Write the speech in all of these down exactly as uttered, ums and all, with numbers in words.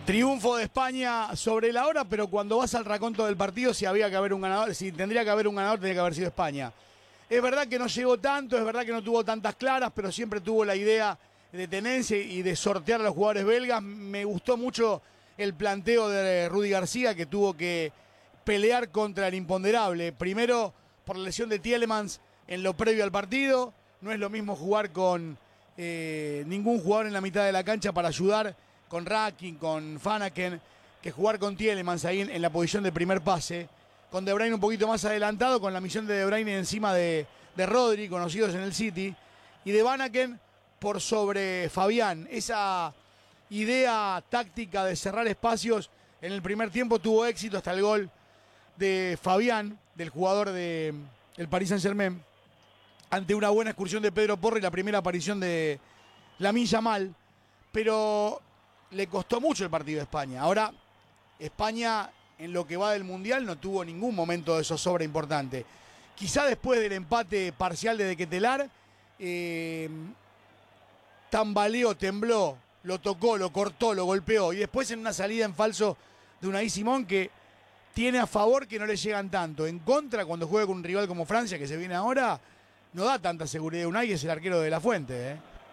Triunfo de España sobre la hora, pero cuando vas al raconto del partido, si había que haber un ganador, si tendría que haber un ganador, tendría que haber sido España. Es verdad que no llegó tanto, es verdad que no tuvo tantas claras, pero siempre tuvo la idea de tenencia y de sortear a los jugadores belgas. Me gustó mucho el planteo de Rudy García, que tuvo que pelear contra el imponderable. Primero, por la lesión de Tielemans en lo previo al partido. No es lo mismo jugar con eh, ningún jugador en la mitad de la cancha para ayudar, con Rakin, con Fanaken, que jugar con Tielemans ahí en, en la posición de primer pase. Con De Bruyne un poquito más adelantado, con la misión de De Bruyne encima de, de Rodri, conocidos en el City. Y de Vanaken por sobre Fabián. Esa idea táctica de cerrar espacios en el primer tiempo tuvo éxito hasta el gol de Fabián, del jugador de, del Paris Saint-Germain, ante una buena excursión de Pedro Porro y la primera aparición de Lamine Yamal. Pero le costó mucho el partido a España. Ahora, España en lo que va del Mundial no tuvo ningún momento de zozobra importante. Quizá después del empate parcial de De Ketelaere, eh, tambaleó, tembló, lo tocó, lo cortó, lo golpeó. Y después en una salida en falso de Unai Simón, que tiene a favor que no le llegan tanto. En contra, cuando juega con un rival como Francia, que se viene ahora, no da tanta seguridad. Unai es el arquero de La Fuente, ¿eh?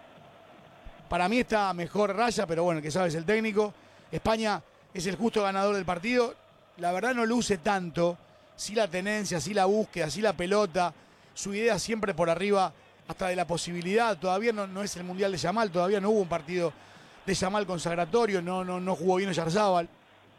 Para mí está mejor Raya, pero bueno, el que sabe es el técnico. España es el justo ganador del partido. La verdad no luce tanto. Sí la tenencia, sí la búsqueda, sí la pelota. Su idea siempre por arriba hasta de la posibilidad. Todavía no, no es el Mundial de Yamal. Todavía no hubo un partido de Yamal consagratorio. No, no, no jugó bien Oyarzabal.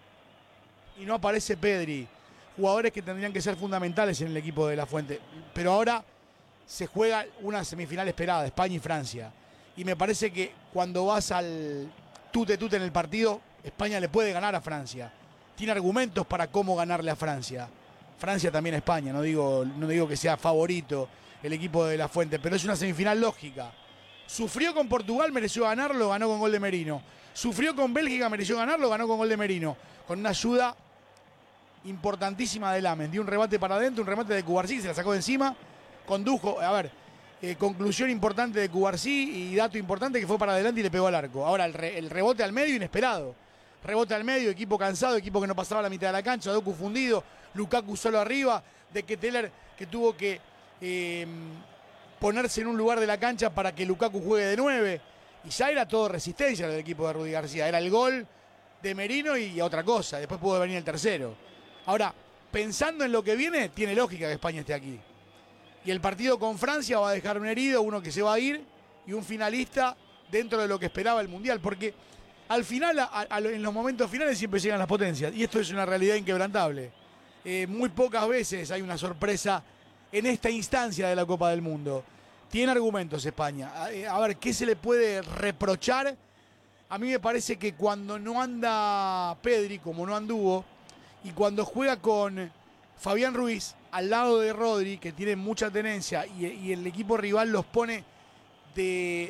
Y no aparece Pedri. Jugadores que tendrían que ser fundamentales en el equipo de La Fuente. Pero ahora se juega una semifinal esperada, España y Francia. Y me parece que cuando vas al tute-tute en el partido, España le puede ganar a Francia. Tiene argumentos para cómo ganarle a Francia. Francia también a España, no digo, no digo que sea favorito el equipo de La Fuente, pero es una semifinal lógica. Sufrió con Portugal, mereció ganarlo, ganó con gol de Merino. Sufrió con Bélgica, mereció ganarlo, ganó con gol de Merino. Con una ayuda importantísima de Lamen. Dio un rebate para adentro, un remate de Cubarsí, se la sacó de encima. Condujo, a ver... Eh, conclusión importante de Cubarsí y dato importante que fue para adelante y le pegó al arco. Ahora el, re, el rebote al medio inesperado. Rebote al medio, equipo cansado, equipo que no pasaba la mitad de la cancha, Doku fundido, Lukaku solo arriba, De Ketelaere que tuvo que eh, ponerse en un lugar de la cancha para que Lukaku juegue de nueve. Y ya era todo resistencia del equipo de Rudy García. Era el gol de Merino y otra cosa. Después pudo venir el tercero. Ahora, pensando en lo que viene, tiene lógica que España esté aquí. Y el partido con Francia va a dejar un herido, uno que se va a ir y un finalista dentro de lo que esperaba el Mundial. Porque al final, a, a, en los momentos finales siempre llegan las potencias. Y esto es una realidad inquebrantable. Eh, muy pocas veces hay una sorpresa en esta instancia de la Copa del Mundo. Tiene argumentos España. A, a ver, ¿qué se le puede reprochar? A mí me parece que cuando no anda Pedri, como no anduvo, y cuando juega con Fabián Ruiz al lado de Rodri, que tiene mucha tenencia, y, y el equipo rival los pone de,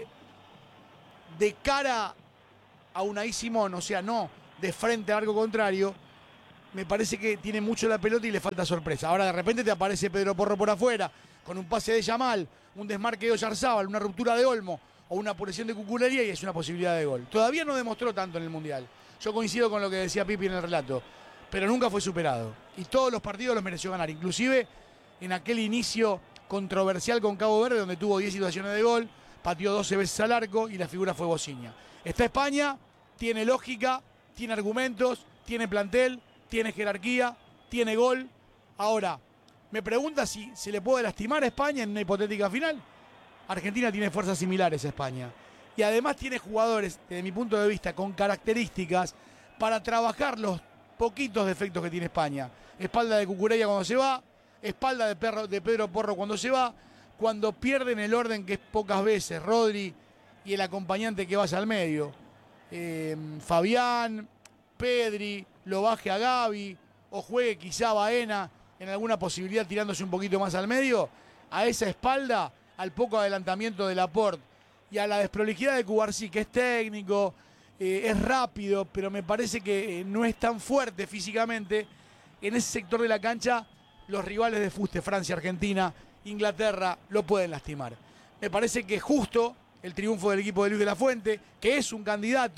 de cara a Unai Simón, o sea, no de frente al arco contrario, me parece que tiene mucho la pelota y le falta sorpresa. Ahora de repente te aparece Pedro Porro por afuera, con un pase de Yamal, un desmarque de Oyarzabal, una ruptura de Olmo, o una apuración de Cucurella, y es una posibilidad de gol. Todavía no demostró tanto en el Mundial. Yo coincido con lo que decía Pipi en el relato, pero nunca fue superado. Y todos los partidos los mereció ganar, inclusive en aquel inicio controversial con Cabo Verde, donde tuvo diez situaciones de gol, pateó doce veces al arco y la figura fue Bociña. Está España, tiene lógica, tiene argumentos, tiene plantel, tiene jerarquía, tiene gol. Ahora, me pregunta si se le puede lastimar a España en una hipotética final. Argentina tiene fuerzas similares a España. Y además tiene jugadores, desde mi punto de vista, con características para trabajar los poquitos defectos que tiene España. Espalda de Cucurella cuando se va, espalda de, Perro, de Pedro Porro cuando se va, cuando pierden el orden, que es pocas veces, Rodri y el acompañante que vaya al medio. Eh, Fabián, Pedri, lo baje a Gavi, o juegue quizá Baena en alguna posibilidad tirándose un poquito más al medio. A esa espalda, al poco adelantamiento de Laporte y a la desprolijidad de Cubarsí, que es técnico, Eh, es rápido, pero me parece que eh, no es tan fuerte físicamente. En ese sector de la cancha, los rivales de fuste, Francia, Argentina, Inglaterra, lo pueden lastimar. Me parece que es justo el triunfo del equipo de Luis de la Fuente, que es un candidato,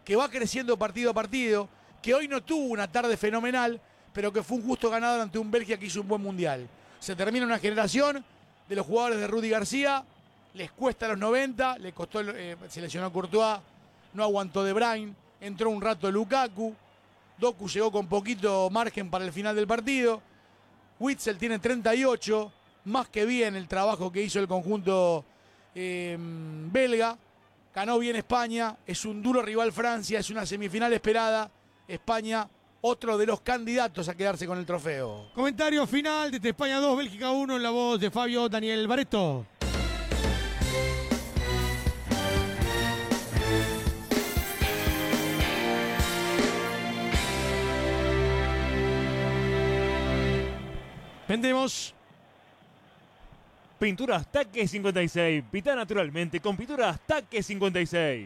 que va creciendo partido a partido, que hoy no tuvo una tarde fenomenal, pero que fue un justo ganador ante un Bélgica que hizo un buen mundial. Se termina una generación de los jugadores de Rudy García, les cuesta los noventa, le costó, eh, se lesionó Courtois, no aguantó De Bruyne, entró un rato Lukaku, Doku llegó con poquito margen para el final del partido, Witsel tiene treinta y ocho, más que bien el trabajo que hizo el conjunto eh, belga, ganó bien España, es un duro rival Francia, es una semifinal esperada, España otro de los candidatos a quedarse con el trofeo. Comentario final desde España dos, Bélgica uno, en la voz de Fabio Daniel Bareto. Vendemos. Pinturas Taque cincuenta y seis. Pita naturalmente con Pinturas Taque cincuenta y seis.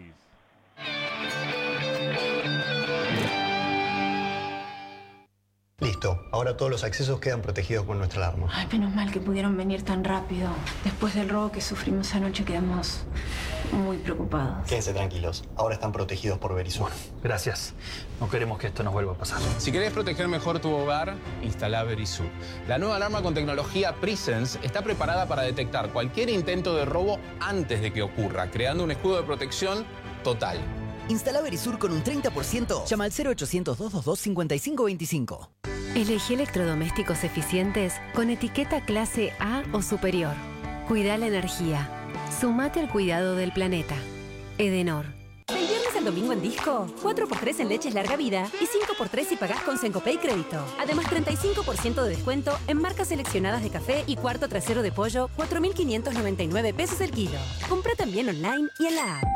Listo, ahora todos los accesos quedan protegidos con nuestra alarma. Ay, menos mal que pudieron venir tan rápido. Después del robo que sufrimos anoche quedamos muy preocupados. Quédense tranquilos, ahora están protegidos por Verisur. Gracias. No queremos que esto nos vuelva a pasar. Si querés proteger mejor tu hogar, instala Verisur. La nueva alarma con tecnología Presence está preparada para detectar cualquier intento de robo antes de que ocurra, creando un escudo de protección total. Instala Verisur con un treinta por ciento. Llama al cero ochocientos, doscientos veintidós, cincuenta y cinco veinticinco. Elegí electrodomésticos eficientes con etiqueta clase A o superior. Cuida la energía. Sumate al cuidado del planeta. Edenor. Del viernes al domingo en Disco, cuatro por tres en leches larga vida y cinco por tres si pagás con Sencopay Crédito. Además, treinta y cinco por ciento de descuento en marcas seleccionadas de café y cuarto trasero de pollo, cuatro mil quinientos noventa y nueve pesos el kilo. Compra también online y en la app.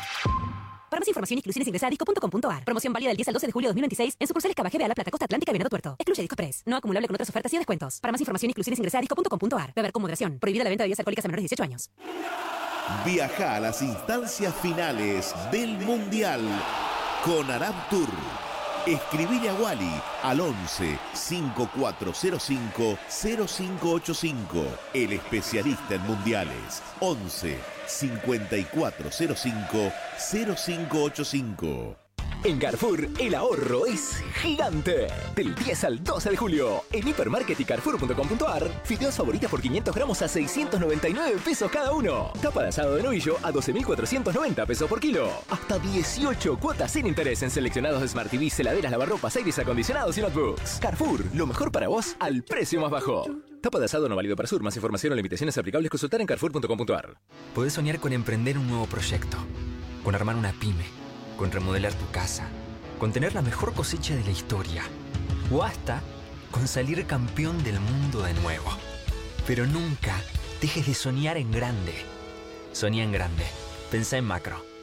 Para más información y exclusiones ingresa a disco punto com punto ar. Promoción válida del diez al doce de julio de dos mil veintiséis en sucursales Cava, G B A, La Plata, Costa Atlántica y Venado Tuerto. Excluye Disco Press. No acumulable con otras ofertas y descuentos. Para más información y exclusiones ingresa a disco punto com punto ar. Beber con moderación. Prohibida la venta de bebidas alcohólicas a menores de dieciocho años. Viaja a las instancias finales del Mundial con Arab Tour. Escribile a Wally al once, cinco cuatro cero cinco, cero cinco ocho cinco. El especialista en mundiales. once, cincuenta y cuatro cero cinco, cero cinco ocho cinco. En Carrefour, el ahorro es gigante. Del diez al doce de julio, en Hipermarket y Carrefour punto com punto ar, fideos favoritas por quinientos gramos a seiscientos noventa y nueve pesos cada uno. Tapa de asado de novillo a doce mil cuatrocientos noventa pesos por kilo. Hasta dieciocho cuotas sin interés en seleccionados Smart T Vs, heladeras, lavarropas, aires acondicionados y notebooks. Carrefour, lo mejor para vos al precio más bajo. Tapa de asado no válido para Sur. Más información o limitaciones aplicables consultar en Carrefour punto com punto ar. Podés soñar con emprender un nuevo proyecto, con armar una pyme, con remodelar tu casa, con tener la mejor cosecha de la historia, o hasta con salir campeón del mundo de nuevo. Pero nunca dejes de soñar en grande. Soñá en grande. Pensá en macro.